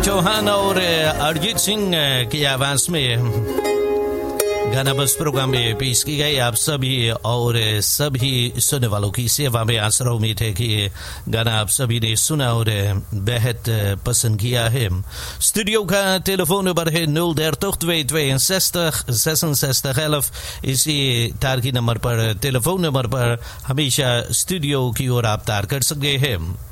चौहान और अरिजीत सिंह की आवाज में गाना बस प्रोग्राम में पेश की गई। आप सभी और सभी सुनने वालों की सेवा में आसरा उम्मीद है कि गाना आप सभी ने सुना और बेहद पसंद किया है। स्टूडियो का टेलीफोन नंबर है 030 66 11। इसी तार की नंबर पर टेलीफोन नंबर पर हमेशा स्टूडियो की ओर आप तार कर सकते हैं।